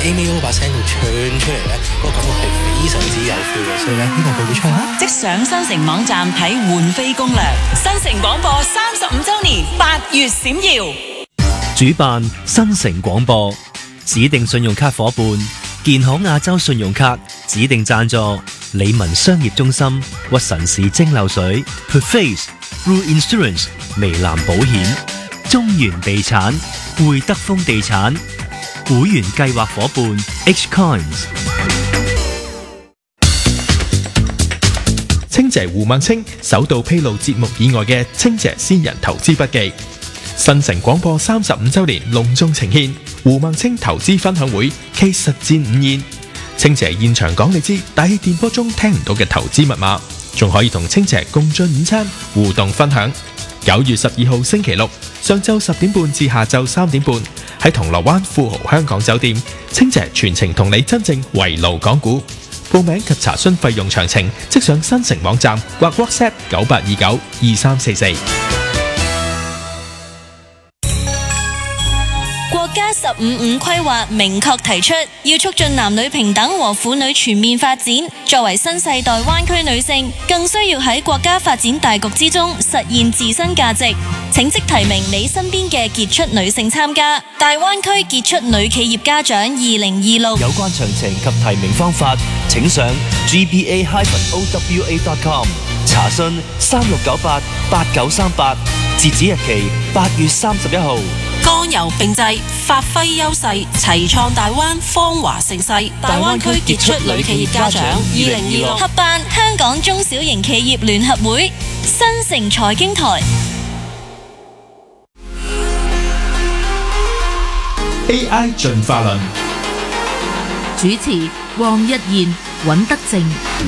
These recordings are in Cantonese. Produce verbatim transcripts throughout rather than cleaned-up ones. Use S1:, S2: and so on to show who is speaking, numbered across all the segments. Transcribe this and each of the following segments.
S1: Amy Lo 把聲度唱出嚟咧，嗰個感覺係非常之有 feel 嘅，所以咧希望佢會唱啦。
S2: 即上新城網站睇換飛攻略，新城廣播三十五週年八月閃耀，
S3: 主辦新城廣播，指定信用卡伙伴建行亞洲信用卡，指定贊助理文商業中心、屈臣氏蒸餾水、Perface、Rue Insurance、微藍保險、中原地產、匯德豐地產。會員計劃伙伴 H Coins。
S4: 清姐胡孟青首度披露節目以外嘅清姐先人投資筆記。新城廣播三十五周年隆重呈獻胡孟青投資分享會暨實戰午宴。清姐現場講你知大氣電波中聽唔到嘅投資密碼，仲可以同清姐共進午餐互動分享。九月十二號星期六上晝十點半至下晝三點半，喺銅鑼灣富豪香港酒店，清姐全程同你真正圍爐講股。報名及查詢費用詳情，即上新城網站或 WhatsApp 九八二九二三四四。
S5: 國家十五五規劃明確提出，要促進男女平等和婦女全面發展。作為新世代灣區女性，更需要喺國家發展大局之中實現自身價值。請即提名你身邊嘅傑出女性參加大灣區傑出女企業家獎二零二六。
S3: 有關詳情及提名方法，請上 g b a dash o w a dot com 查詢三六九八八九三八，截止日期八月三十一號。
S2: 剛柔並濟，發揮優勢，齊創大灣芳華盛世。大灣區傑出女企業家獎二零二六
S5: 合辦香港中小型企業聯合會，新城財經台。
S4: A I 進化論
S6: 主持黃一燕、尹德正。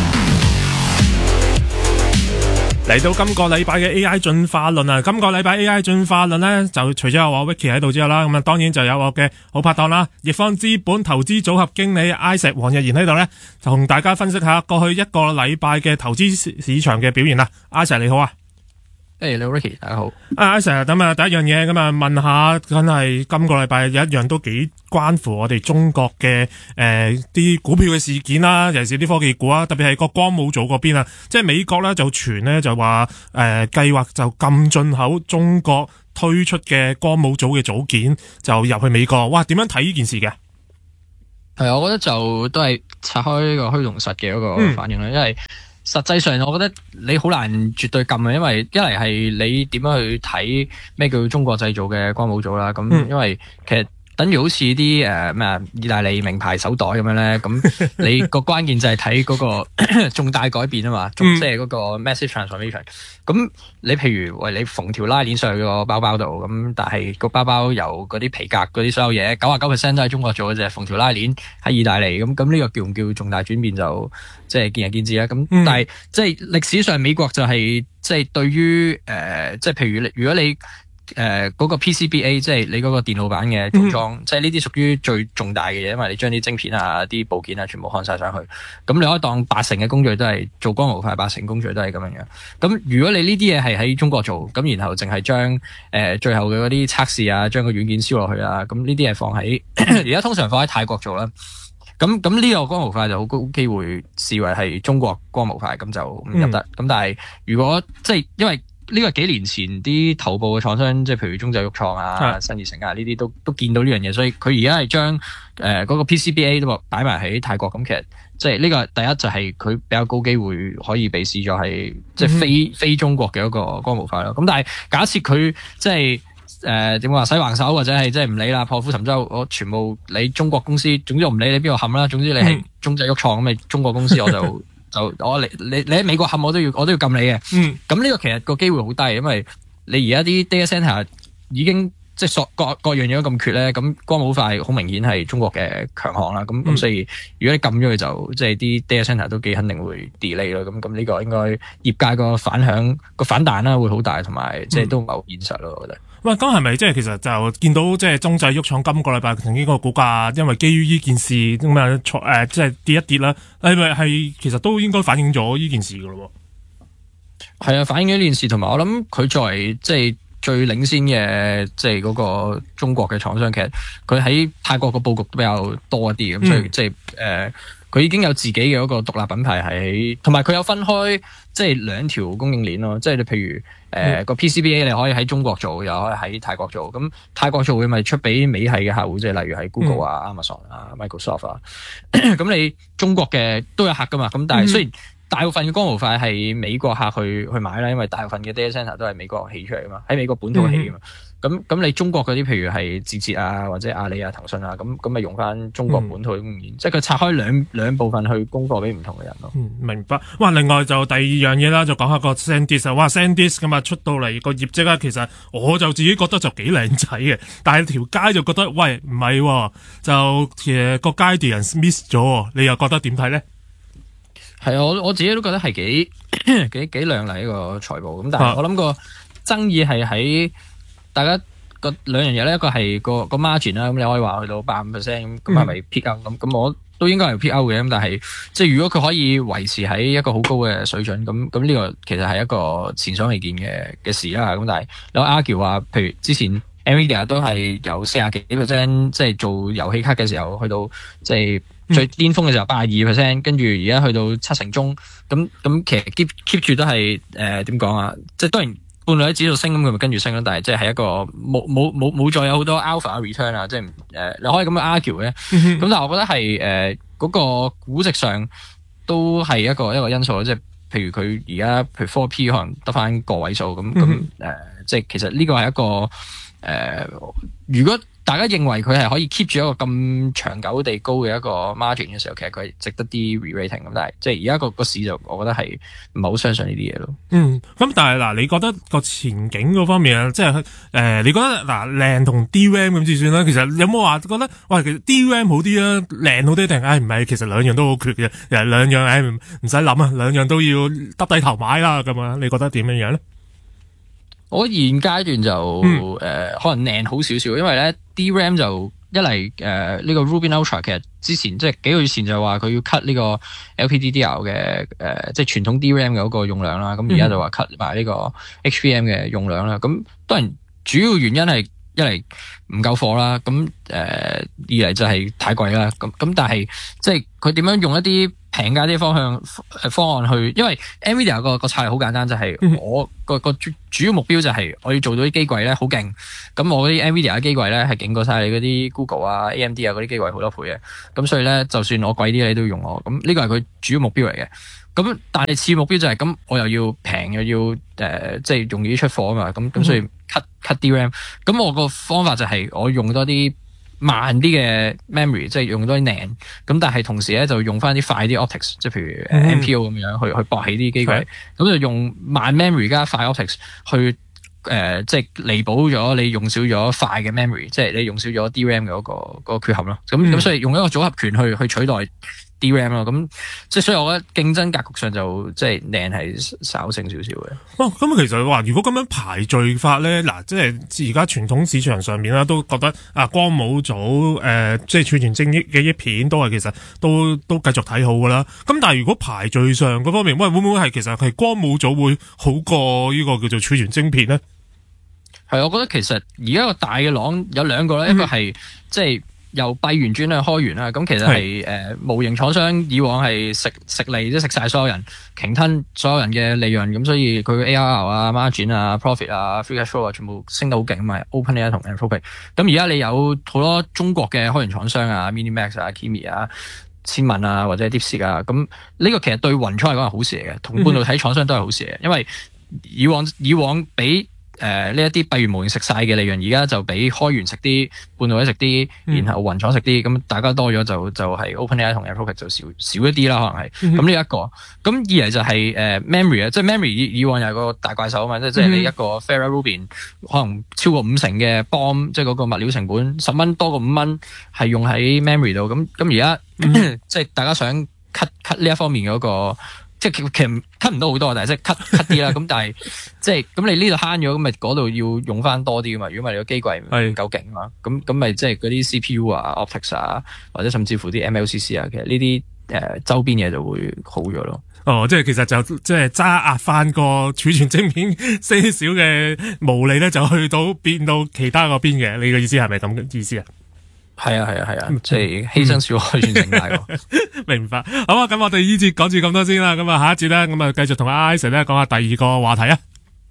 S7: 嚟到今個禮拜嘅 A I 進化論啊！今個禮拜 A I 進化論呢，就除咗有我 Vicky 喺度之後啦，咁啊當然就有我嘅好拍檔啦，易方資本投資組合經理 Isaac 黃日賢喺度呢，就同大家分析下過去一個禮拜嘅投資市場嘅表現啦。Isaac 你好啊！
S8: 誒、hey, 你好 Ricky， 大家好。
S7: 啊 Isaac，咁啊第一樣嘢咁啊問下，真係今個禮拜有一樣都幾關乎我哋中國嘅誒啲股票嘅事件啦，尤其是啲科技股啊，特別係個光武組嗰邊啊，即係美國咧就傳咧就話誒計劃就禁進口中國推出嘅光武組嘅組件就入去美國，哇點樣睇呢件事嘅？
S8: 係，我覺得就都係拆開呢個虛同實嘅嗰個反應啦，嗯、因為實際上我覺得你好難絕對禁嘅，因為一嚟係你點樣去睇咩叫中國製造嘅光武組啦，咁、嗯、因為其實等於好似啲誒咩啊意大利名牌手袋咁樣咧，咁你個關鍵就係睇嗰個重大改變啊嘛，即係嗰個 massive transformation。咁你譬如喂你縫條拉鏈上去個包包度，咁但係個包包由嗰啲皮革嗰啲所有嘢九十九 percent 都喺中國做嘅啫，縫條拉鏈喺意大利，咁咁呢個叫唔叫重大轉變就即係見仁見智啦。咁、嗯、但係即係歷史上美國就係即係對於誒、呃、即係譬如你如果你誒，嗰、呃那個 P C B A 即係你嗰個電腦板嘅組裝，嗯、即係呢啲屬於最重大嘅嘢，因為你將啲晶片啊、啲部件啊全部焊晒上去，咁你可以當八成嘅工序都係做光模塊，八成工序都係咁樣樣。咁如果你呢啲嘢係喺中國做，咁然後淨係將誒最後嘅嗰啲測試啊，將個軟件燒落去啊，咁呢啲係放喺而家通常放喺泰國做啦。咁咁呢個光模塊就好高機會視為係中國光模塊，咁就唔入得。咁、嗯、但係如果即係因為呢個幾年前啲頭部嘅廠商，即係譬如中製鬱創啊、新義成啊呢啲都都見到呢樣嘢，所以佢而家係將誒嗰個 P C B A 都擺埋喺泰國。咁其實即係呢個第一就係佢比較高機會可以被視作係即係非、嗯、非中國嘅一個光模塊咯。咁但係假設佢即係誒點講話洗橫手或者係即係唔理啦，破釜沉舟，我全部你中國公司，總之我唔理你邊度冚啦，總之你係中製鬱創咁，你中國公司我就。就我你你你喺美國冚我都要我都要撳你嘅，嗯，咁呢個其實個機會好低，因為你而家啲 data center 已經即係各各樣嘢都咁缺咧，咁光模塊好明顯係中國嘅強項啦，咁咁、嗯、所以如果你撳咗佢就即係啲 data center 都幾肯定會 delay 咯，咁咁呢個應該業界個反響個反彈啦會好大，同埋即係都唔係好現實咯，我覺得。
S7: 喂，咁係咪即係其實就見到即係中製鬱創今個禮拜曾經個股價因為基於呢件事咁啊錯誒即係跌一跌啦，係咪係其實都應該反映咗呢件事噶咯？
S8: 係啊，反映咗呢件事，同埋我諗佢作為即係最領先嘅即係嗰個中國嘅廠商，其實佢喺泰國個佈局都比較多一啲咁，嗯、所以即係誒佢已經有自己嘅嗰個獨立品牌喺，同埋佢有分開即係兩條供應鏈咯。即係你譬如誒個、呃、P C B A 你可以喺中國做，又可以喺泰國做。咁泰國做會咪出俾美系嘅客戶，即係例如係 Google 啊、嗯、Amazon 啊、Microsoft 啊。咁你中國嘅都有客噶嘛？咁但係雖然大部分嘅光模塊係美國客去去買啦，因為大部分嘅 data center 都係美國起出嚟噶嘛，喺美國本土起噶嘛。咁咁、嗯、你中國嗰啲，譬如係字節啊，或者阿里啊、騰訊啊，咁咁咪用翻中國本土嘅供應鏈，嗯、即係佢拆開兩兩部分去供貨俾唔同嘅人咯。嗯，
S7: 明白。哇，另外就第二樣嘢啦，就講下個 SanDisk 啊。哇 ，SanDisk 咁啊出到嚟個業績咧，其實我就自己覺得就幾靚仔嘅，但係條街就覺得喂唔係、哦，就其實個 guidance miss 咗，你又覺得點睇咧？
S8: 係啊，我我自己都覺得係幾幾幾亮麗一個財報咁，但係我諗個爭議係喺大家個兩樣嘢咧，一個係個個 margin 啦，咁你可以話去到八五 percent 咁，咁係咪 peak out 咁？咁我都應該係 peak out 嘅，咁但係即係如果佢可以維持喺一個好高嘅水準，咁咁呢個其實係一個前所未見嘅嘅事啦。咁但係有 argue 話，譬如之前 Nvidia 都係有四十幾 percent， 即係做遊戲卡嘅時候去到即係。最巔峰嘅時候八十二 percent， 跟住而家去到七成中，咁咁其實 keep keep 住都係誒點講啊？即係當然半導體指數升咁，佢咪跟住升咯。但係即係係一個冇冇冇冇再有好多 alpha return 啊！即係誒你可以咁樣 argue 嘅。咁、嗯、但係我覺得係誒嗰個估值上都係一個一個因素咯。即係譬如佢而家譬如 four P 可能得翻個位數咁咁誒，即係其實呢個係一個誒、呃，如果大家認為佢係可以 keep 住一個咁長久地高嘅一個 margin 嘅時候，其實佢係值得啲 re-rating 咁。但係即係而家個個市就，我覺得係唔係好相信呢啲嘢咯。嗯，
S7: 咁但係嗱，你覺得個前景嗰方面啊，即係誒、呃，你覺得嗱靚同 D RAM 咁先算啦。其實有冇話覺得，喂，其實 D RAM 好啲啊，靚好啲定？唉，唔係，其實兩樣都好缺嘅。其實兩樣唉唔唔使諗啊，兩樣都要耷低頭買啦。咁啊，你覺得點樣樣咧？
S8: 我現階段就誒、嗯呃、可能靚好少少，因為咧 D RAM 就一嚟誒呢個 Rubin Ultra 其實之前即係幾個月前就話佢要 cut 呢個 L P D D R 嘅誒、呃、即係傳統 D RAM 嘅嗰個用量啦，咁而家就話 cut 埋呢個 H B M 嘅用量啦。咁當然主要原因係一嚟唔夠貨啦，咁誒、呃、二嚟就係太貴啦。咁咁但係即係佢點樣用一啲平價啲方向誒方案去，因為 Nvidia 個個策略好簡單，就係、是、我個個主主要目標就係我要做到啲機櫃咧好勁，咁我啲 Nvidia 嘅機櫃咧係勁過晒你嗰啲 Google 啊、A M D 啊嗰啲機櫃好多倍嘅，咁所以咧就算我貴啲你都要用我，咁呢個係佢主要目標嚟嘅。咁但係次目標就係、是、咁，我又要平又要誒、呃、即係容易出貨啊嘛，咁咁所以 cut cut D RAM， 咁我個方法就係我用多啲慢啲嘅 memory， 即係用多啲 N A N D， 咁但係同時咧就用翻啲快啲 optics， 即係譬如 M P O 咁樣去去駁起啲機櫃，咁就用慢 memory 加快 optics 去誒、呃、即係彌補咗你用少咗快嘅 memory， 即係你用少咗 D RAM 嘅嗰個嗰個缺陷咯。咁咁、嗯、所以用一個組合拳去去取代 D RAM 咯，咁即係所以我覺得競爭格局上就即係 N A N D 係稍勝少少嘅。哦，咁其實話如果咁樣排序法咧，嗱，即係而家傳統市場上面啦，都覺得啊光模組誒、呃，即係儲存晶嘅一片都係其實都都繼續睇好噶啦。咁但係如果排序上嗰方面，喂會唔會係其實係光模組會好過呢個叫做儲存晶片咧？係，我覺得其實而家個大嘅廊有兩個咧，嗯、一個係即係。由閉源磚去開源啦，咁其實係誒模型廠商以往係食食利，即係食晒所有人，鯨吞所有人嘅利潤，咁所以佢嘅 A R R 啊、margin 啊、profit 啊、free cash flow 啊，全部升得好勁，咪 OpenAI 同 Anthropic。咁而家你有好多中國嘅開源廠商啊 ，Minimax 啊、Kimi 啊、千問啊或者 DeepSeek 啊，咁呢個其實對雲廠嚟講係好事嚟嘅，同半導體廠商都係好事嚟嘅，因為以往以往俾誒呢一啲閉源模型食晒嘅利潤，而家就俾開源食啲，半導體食啲，然後雲廠食啲，咁、嗯、大家多咗就就係 OpenAI 同 Anthropic 就少少一啲啦，可能係咁呢一個。咁二嚟就係、是、誒、呃、memory 啊，即係 memory 以以往有個大怪獸啊嘛，即係即係你一個 Vera Rubin 可能超過五成嘅 B O M， 即係嗰個物料成本十蚊多過五蚊，係用喺 memory 度。咁咁而家即係大家想 cut cut 呢一方面嗰、那個。即係其實 cut 唔到好多，但係即係 cut cut 啲啦。咁但係即係咁你呢度慳咗，咁咪嗰度要用翻多啲噶嘛？如果唔係你個機櫃唔夠勁啊嘛，咁咁咪即係嗰啲 C P U 啊、optics 啊，或者甚至乎啲 M L C C 啊，其實呢啲誒周邊嘢就會好咗咯。
S7: 哦，即係其實就即係揸壓翻個儲存晶片些少嘅毛利咧，就去到變到其他嗰邊嘅。你嘅意思係咪咁嘅意思啊？
S8: 係啊係啊係啊，即係犧牲小可以成大。
S7: 明白。好啊，咁我哋呢節講住咁多先啦。咁啊，下一節咧，咁啊繼續同阿 Isaac 咧講下第二個話題啊。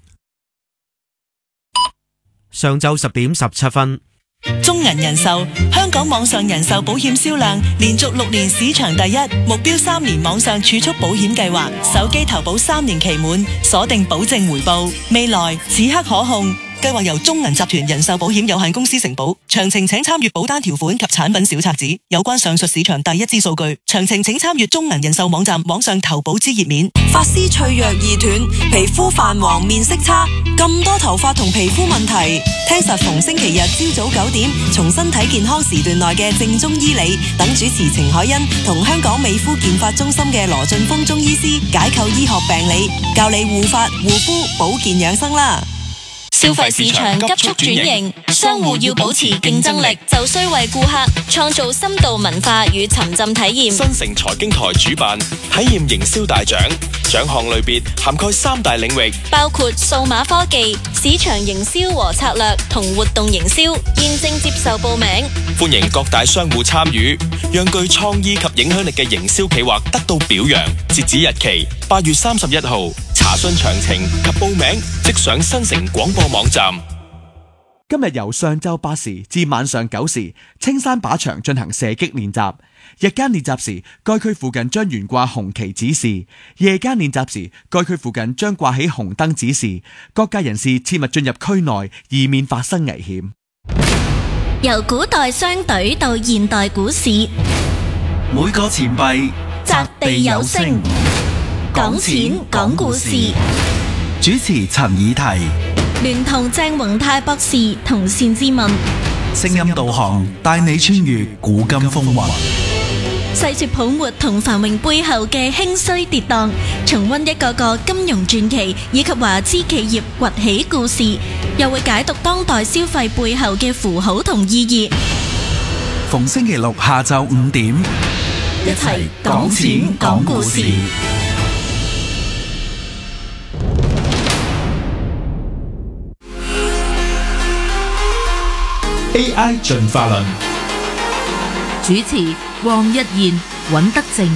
S9: 上晝十點十七分。
S10: 中銀人壽香港網上人壽保險銷量連續六年市場第一，目標三年網上儲蓄保險計劃，手機投保三年期滿，鎖定保證回報，未來此刻可控。計劃由中銀集團人壽保險有限公司承保，詳情請參閱保單條款及產品小冊子。有關上述市場第一支數據，詳情請參閱中銀人壽網站網上投保之頁面。髮絲脆弱易斷，皮膚泛黃面色差，咁多頭髮同皮膚問題，聽實逢星期日朝早九點，從身體健康時段內嘅正宗醫理，等主持程海欣同香港美膚健髮中心嘅羅俊峰中醫師解構醫學病理，教你護髮護膚保健養生啦。
S5: 消費市場急速轉型，商戶要保持競爭力，就需為顧客創造深度文化與沉浸體驗。
S11: 新城財經台主辦體驗營銷大獎，獎項類別涵蓋三大領域，
S5: 包括數碼科技、市場營銷和策略同活動營銷，現正接受報名。
S11: 歡迎各大商戶參與，讓具創意及影響力嘅營銷企劃得到表揚。截止日期八月三十一號，查詢詳情及報名即上新城廣播網站。
S12: 今日由上晝八時至晚上九時，青山靶場進行射擊練習。日間練習時，該區附近將懸掛紅旗指示；夜間練習時，該區附近將掛起紅燈指示。各界人士切勿進入區內，以免發生危險。
S5: 由古代商隊到現代股市，
S13: 每個錢幣
S5: 擲地有聲，講錢講故事。
S13: 主持陳以提，
S5: 聯同鄭宏泰博士同單志文，
S13: 聲音導航帶你穿越古今風雲，
S5: 細說泡沫同繁榮背後嘅興衰跌宕，重溫一個個金融傳奇以及華資企業崛起故事，又會解讀當代消費背後嘅符號同意義。
S13: 逢星期六下晝五點，
S5: 一齊講錢講故事。
S4: A I 進化論
S6: 主持黃一賢、尹德正。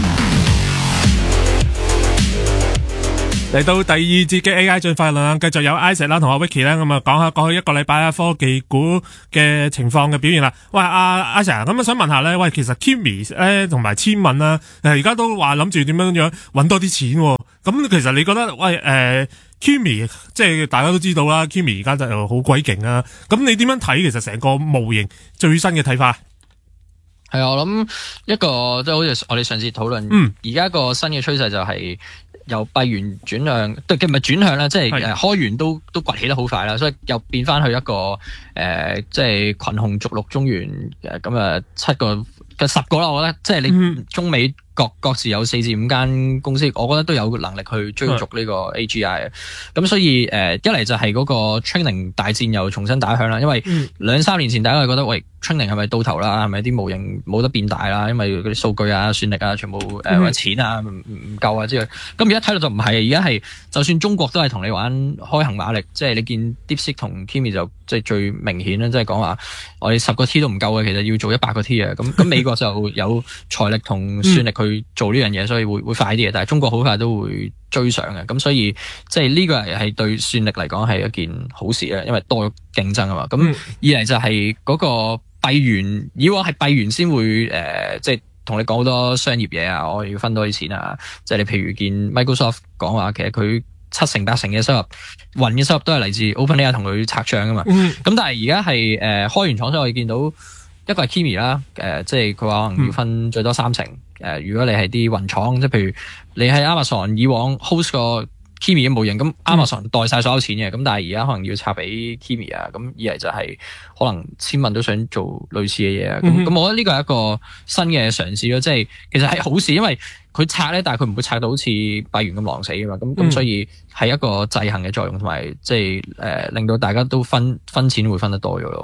S7: 嚟到第二節嘅 A I 進化論，繼續有 Isaac 啦，同阿 Vicky 咧，咁啊講下過去一個禮拜啊科技股嘅情況嘅表現啦。喂，阿 Isaac，咁啊想問下咧，喂，其實 Kimi 咧同埋千問啦，誒而家都話諗住點樣樣搵多啲錢，咁其實你覺得喂誒？呃Kimi 即係大家都知道啦 ，Kimi 而家就好鬼勁啊！咁你點樣睇其實成個模型最新嘅睇法？
S8: 係啊，我諗一個即係好似我哋上次討論，嗯，而家個新嘅趨勢就係由閉源轉向，對，唔係轉向啦，即係誒開源都都崛起得好快啦，所以又變翻去一個誒、呃，即係群雄逐鹿中原誒咁啊七個嘅十個啦，我覺得即係你中美各各自有四至五間公司，我覺得都有能力去追逐呢個 A G I 嘅。咁所以誒、呃，一嚟就係嗰個 training 大戰又重新打響啦。因為兩三年前大家係覺得喂 training 係咪到頭啦？係咪啲模型冇得變大啦？因為嗰啲數據啊、算力啊，全部誒、呃、或者錢啊唔唔夠啊之類。咁而家睇到就唔係，而家係就算中國都係同你玩開行馬力，即係你見 DeepSeek 同 Kimi 就即係最明顯啦，即係講話我哋十個 T 都唔夠嘅，其實要做一百個 T 啊。咁咁美國就有財力同算力去做呢樣嘢，所以會會快啲嘅。但係中國好快都會追上嘅。咁所以即係呢個係係對算力嚟講係一件好事啊，因為多競爭啊嘛。咁二嚟就係嗰個閉源，以往係閉源先會誒、呃，即係同你講好多商業嘢啊，我要分多啲錢啊。即係你譬如見 Microsoft 講話，其實佢七成八成嘅收入，雲嘅收入都係嚟自 OpenAI 同佢拆賬噶嘛。咁、嗯、但係而家係誒開源廠商，我哋見到一個係 Kimi 啦，誒即係佢話可能要分最多三成。誒、呃，如果你係啲雲廠，即係譬如你喺 Amazon 以往 host 個 Kimi 嘅模型，咁 Amazon 代晒所有錢嘅，咁、嗯、但係而家可能要拆俾 Kimi 啊，咁二嚟就係可能千萬都想做類似嘅嘢啊。咁咁、嗯，我覺得呢個係一個新嘅嘗試咯，即係其實係好事，因為佢拆咧，但係佢唔會拆到好似閉源咁狼死噶嘛。咁咁、嗯、所以係一個制衡嘅作用，同埋即係誒令到大家都分分錢會分得多咗咯。我覺得。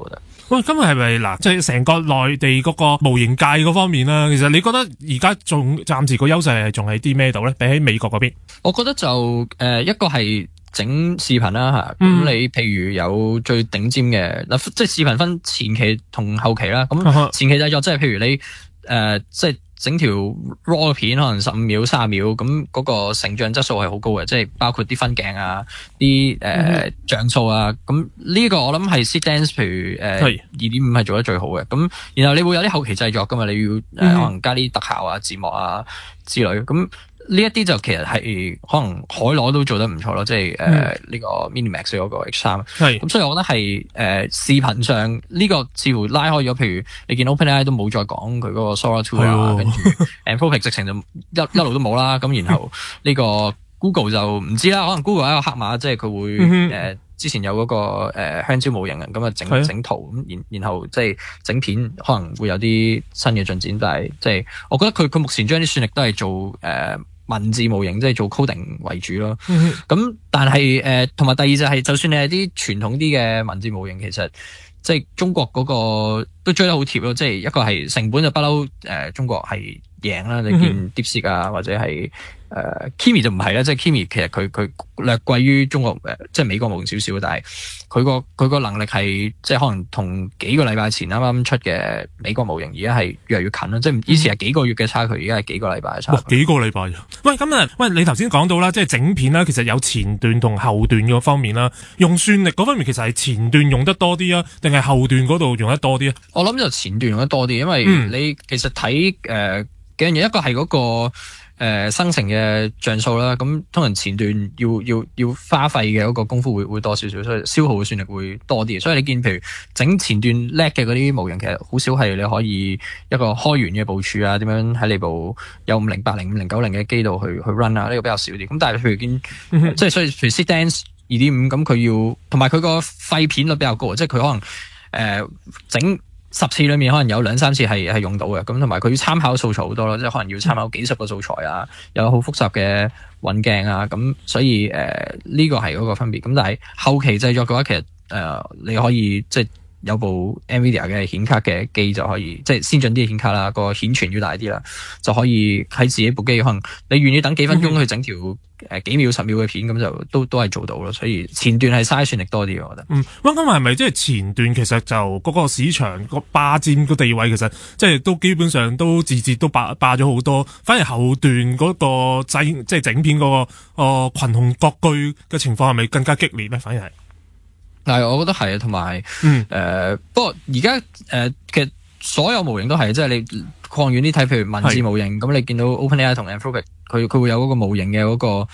S7: 喂，今日係咪嗱，即係成個內地嗰個模型界嗰方面啦？其實你覺得而家仲暫時個優勢係仲喺啲咩度咧？比起美國嗰邊，
S8: 我覺得就誒、呃、一個係整視頻啦吓，咁、嗯、你譬如有最頂尖嘅嗱，即係視頻分前期同後期啦。咁前期製作即係譬如你誒、呃、即係。整條 raw 片可能十五秒、三十秒，咁嗰個成像質素係好高嘅，即係包括啲分鏡啊、啲誒像素啊，咁呢個我諗係 Seedance 譬如誒二點五係做得最好嘅。咁然後你會有啲後期製作噶嘛，你要誒、呃、可能加啲特效啊、字幕啊之類，咁呢一啲就其實係可能海螺都做得唔錯咯，即係誒呢個 Minimax 嗰個 X 三，係咁，所以我覺得係誒、呃、視頻上呢個似乎拉開咗，譬如你見 OpenAI 都冇再講佢嗰個 Sora two 啊，跟住 Anthropic 直情就一一路都冇啦，咁然後呢個 Google 就唔知啦，可能 Google 係一個黑馬，即係佢會誒、嗯呃、之前有嗰、那個誒、呃、香蕉模型啊，咁啊整整圖咁，然然後即係整片可能會有啲新嘅進展，但係即係我覺得佢佢目前將啲算力都係做誒。呃文字模型即係做 coding 為主咯，咁、嗯、但係誒同埋第二就係、是，就算你係啲傳統啲嘅文字模型，其實即係中國嗰個都追得好貼咯，即係一個係成本就不嬲誒，中國係贏啦，你見 DeepSeek 啊或者係。誒、uh, Kimi 就唔係啦，即係 Kimi 其實佢佢略貴於中國誒，即係美國模型少少，但係佢個佢個能力係即係可能同幾個禮拜前啱啱出嘅美國模型而家係越嚟越近啦，即係以前係幾個月嘅差距，而家係幾個禮拜嘅差距。哇，幾個禮拜啊！喂，咁啊，喂，你頭先講到啦，即係整片啦，其實有前段同後段嗰方面啦，用算力嗰方面其實係前段用得多啲啊，定係後段嗰度用得多啲啊？我諗就前段用得多啲，因為你其實睇誒、呃、幾樣嘢，一個係嗰、那個。誒、呃，生成嘅像素啦，咁通常前段要要要花費嘅嗰個功夫會會多少少，所以消耗嘅算力會多啲。所以你見譬如整前段叻嘅嗰啲模型，其實好少係你可以一個開源嘅部署啊，點樣喺你部有五零、八零、五零、九零嘅機度去去 run 啊，呢個比較少啲。咁但係譬如見，嗯、即係所以譬如 Seedance 二點五，咁佢要同埋佢個廢片率比較高，即係佢可能誒整。呃十次裏面可能有兩三次係係用到嘅，咁同埋佢要參考素材好多咯，即係可能要參考幾十個素材啊，有好複雜嘅運鏡啊，咁所以誒呢、呃這個係嗰個分別。咁但係後期製作嘅話，其實誒、呃、你可以即係有部 Nvidia 嘅顯卡嘅機就可以，即係先進啲嘅顯卡啦，個顯存要大啲啦，就可以喺自己部機可能你願意等幾分鐘去整條誒幾秒十秒嘅片，咁就都都係做到咯。所以前段係嘥算力多啲，我覺得。嗯，咁咁係咪即係前段其實就嗰個市場個霸佔個地位，其實即係都基本上都字節都霸霸咗好多，反而後段嗰個製即係整片嗰個呃群雄割據嘅情況係咪更加激烈咧？反而係。係，我覺得係啊，同埋誒，不過而家誒，其實所有模型都係，即係你擴遠啲睇，譬如文字模型，咁你見到 OpenAI 同 Anthropic，佢佢會有嗰個模型嘅嗰個